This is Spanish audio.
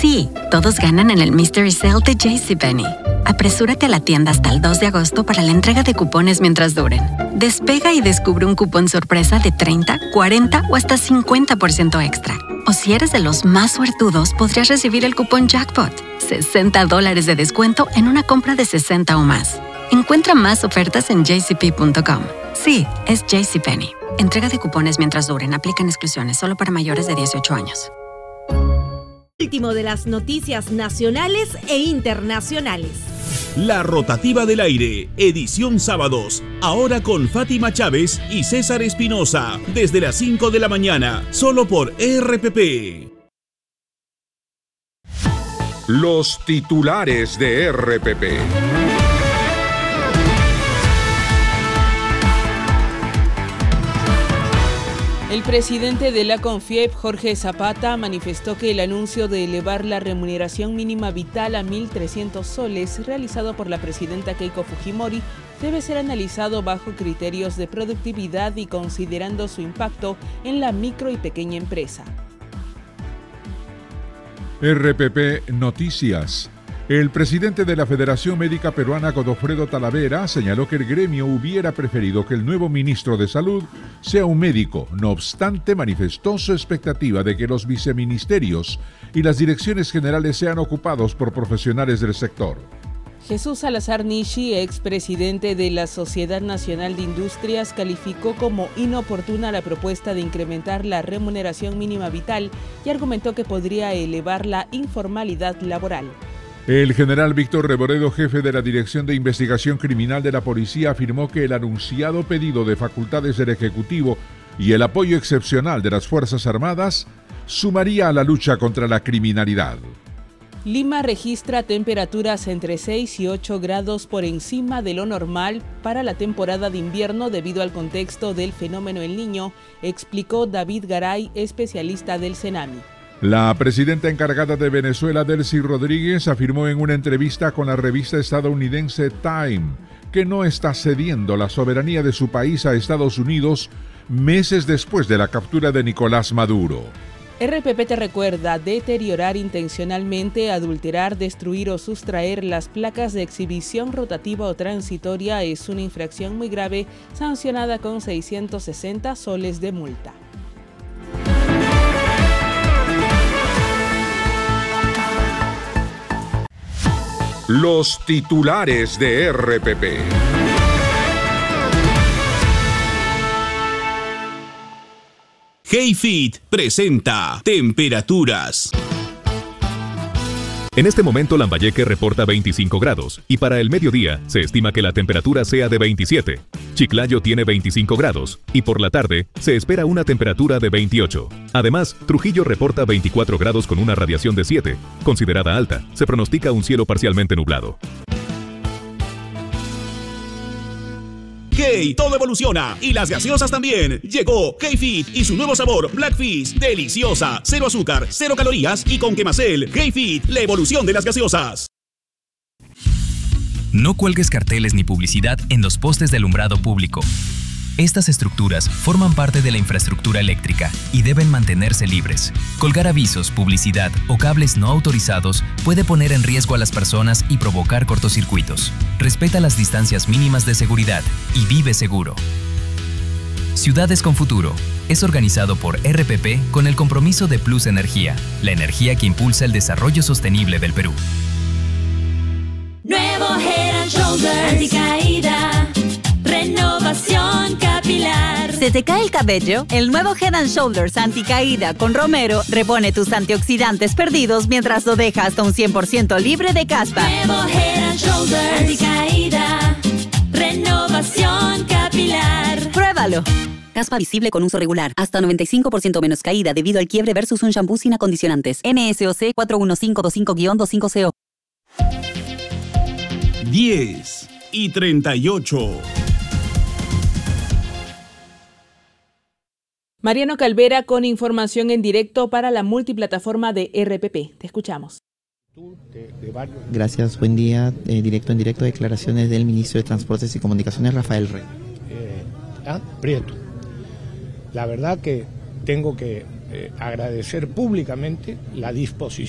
Sí, todos ganan en el Mystery Sale de JCPenney. Apresúrate a la tienda hasta el 2 de agosto para la entrega de cupones mientras duren. Despega y descubre un cupón sorpresa de 30, 40 o hasta 50% extra. O si eres de los más suertudos, podrías recibir el cupón Jackpot. $60 de descuento en una compra de 60 o más. Encuentra más ofertas en jcp.com. Sí, es JCPenney. Entrega de cupones mientras duren. Aplican exclusiones solo para mayores de 18 años. Último de las noticias nacionales e internacionales. La rotativa del aire, edición sábados, ahora con Fátima Chávez y César Espinosa, desde las 5 de la mañana, solo por RPP. Los titulares de RPP. El presidente de la CONFIEP, Jorge Zapata, manifestó que el anuncio de elevar la remuneración mínima vital a 1.300 soles, realizado por la presidenta Keiko Fujimori, debe ser analizado bajo criterios de productividad y considerando su impacto en la micro y pequeña empresa. RPP Noticias. El presidente de la Federación Médica Peruana, Godofredo Talavera, señaló que el gremio hubiera preferido que el nuevo ministro de Salud sea un médico. No obstante, manifestó su expectativa de que los viceministerios y las direcciones generales sean ocupados por profesionales del sector. Jesús Salazar Nishi, expresidente de la Sociedad Nacional de Industrias, calificó como inoportuna la propuesta de incrementar la remuneración mínima vital y argumentó que podría elevar la informalidad laboral. El general Víctor Reboredo, jefe de la Dirección de Investigación Criminal de la Policía, afirmó que el anunciado pedido de facultades del Ejecutivo y el apoyo excepcional de las Fuerzas Armadas sumaría a la lucha contra la criminalidad. Lima registra temperaturas entre 6 y 8 grados por encima de lo normal para la temporada de invierno debido al contexto del fenómeno El Niño, explicó David Garay, especialista del CENAMI. La presidenta encargada de Venezuela, Delcy Rodríguez, afirmó en una entrevista con la revista estadounidense Time que no está cediendo la soberanía de su país a Estados Unidos meses después de la captura de Nicolás Maduro. RPP te recuerda: deteriorar intencionalmente, adulterar, destruir o sustraer las placas de exhibición rotativa o transitoria es una infracción muy grave, sancionada con 660 soles de multa. Los titulares de RPP. HeyFit presenta temperaturas. En este momento Lambayeque reporta 25 grados y para el mediodía se estima que la temperatura sea de 27. Chiclayo tiene 25 grados y por la tarde se espera una temperatura de 28. Además, Trujillo reporta 24 grados con una radiación de 7, considerada alta. Se pronostica un cielo parcialmente nublado. Hey, todo evoluciona y las gaseosas también. Llegó HeyFit y su nuevo sabor Black Fizz, deliciosa, 0 azúcar, 0 calorías y con quemacel. HeyFit, la evolución de las gaseosas. No cuelgues carteles ni publicidad en los postes de alumbrado público. Estas estructuras forman parte de la infraestructura eléctrica y deben mantenerse libres. Colgar avisos, publicidad o cables no autorizados puede poner en riesgo a las personas y provocar cortocircuitos. Respeta las distancias mínimas de seguridad y vive seguro. Ciudades con Futuro es organizado por RPP con el compromiso de Plus Energía, la energía que impulsa el desarrollo sostenible del Perú. Nuevo Head & Shoulders anticaída, renovación capilar. ¿Se te cae el cabello? El nuevo Head & Shoulders anticaída con Romero repone tus antioxidantes perdidos mientras lo deja hasta un 100% libre de caspa. Nuevo Head & Shoulders anticaída, renovación capilar. Pruébalo. Caspa visible con uso regular. Hasta 95% menos caída debido al quiebre versus un shampoo sin acondicionantes. NSOC 41525-250CO. 10:38. Mariano Calvera con información en directo para la multiplataforma de RPP. Te escuchamos. Gracias, buen día. En directo, declaraciones del ministro de Transportes y Comunicaciones, Rafael Rey. Prieto. La verdad que tengo que agradecer públicamente la disposición